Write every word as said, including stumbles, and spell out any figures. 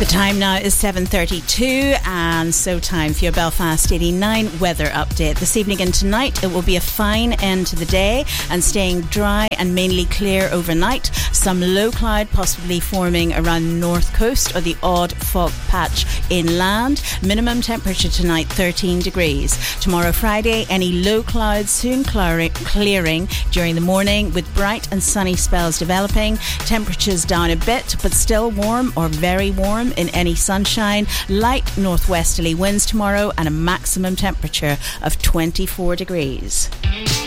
The time now is seven thirty-two, and so time for your Belfast eighty-nine weather update. This evening and tonight, it will be a fine end to the day and staying dry and mainly clear overnight. Some low cloud possibly forming around the north coast or the odd fog patch inland. Minimum temperature tonight thirteen degrees. Tomorrow Friday, any low clouds soon clearing during the morning with bright and sunny spells developing. Temperatures down a bit, but still warm or very warm in any sunshine. Light northwesterly winds tomorrow and a maximum temperature of twenty-four degrees.